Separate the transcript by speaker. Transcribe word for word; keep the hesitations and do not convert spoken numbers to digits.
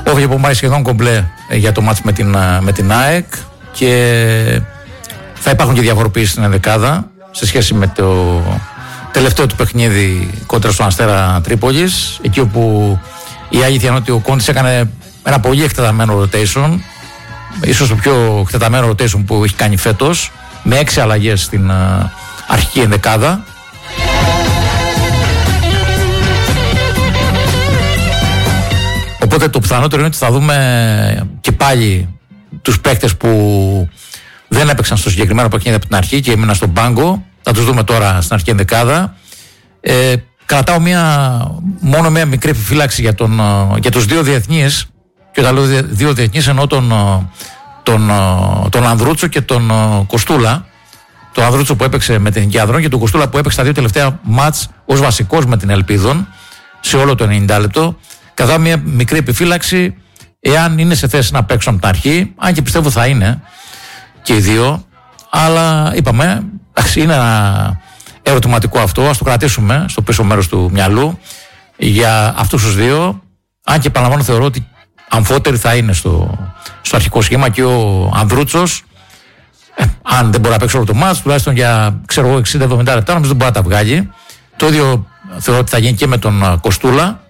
Speaker 1: Όφη που πάει σχεδόν κομπλέ για το μάτς με την, με την ΑΕΚ και θα υπάρχουν και διαφοροποίησεις στην ενδεκάδα σε σχέση με το τελευταίο του παιχνίδι κόντρα στον Αστέρα Τρίπολης, εκεί όπου η αλήθεια είναι ότι ο Κόντης έκανε ένα πολύ εκτεταμένο rotation, ίσως το πιο εκτεταμένο rotation που έχει κάνει φέτος, με έξι αλλαγές στην αρχική ενδεκάδα. Οπότε το πιθανότερο είναι ότι θα δούμε και πάλι τους παίκτες που δεν έπαιξαν στο συγκεκριμένο παιχνίδι από την αρχή και έμειναν στον πάγκο. Θα τους δούμε τώρα στην αρχική ενδεκάδα. Ε, κρατάω μια, μόνο μια μικρή επιφύλαξη για, τον, για τους δύο διεθνείς. Και όταν λέω δύο διεθνείς εννοώ τον, τον, τον Ανδρούτσο και τον Κοστούλα. Τον Ανδρούτσο που έπαιξε με την Εθνική Ανδρών και τον Κοστούλα που έπαιξε τα δύο τελευταία μάτς ως βασικός με την Ελπίδων σε όλο το ενενήντα λεπτό. Κρατάω μια μικρή επιφύλαξη εάν είναι σε θέση να παίξουν από την αρχή, αν και πιστεύω θα είναι και οι δύο. Αλλά είπαμε, είναι ένα ερωτηματικό αυτό, ας το κρατήσουμε στο πίσω μέρος του μυαλού για αυτούς τους δύο. Αν και επαναλαμβάνω, θεωρώ ότι αμφότεροι θα είναι στο, στο αρχικό σχήμα και ο Ανδρούτσος, ε, αν δεν μπορεί να παίξει όλο το μάτς, τουλάχιστον για ξέρω, εξήντα εβδομήντα λεπτά, νομίζω δεν μπορεί να τα βγάλει. Το ίδιο θεωρώ ότι θα γίνει και με τον Κοστούλα.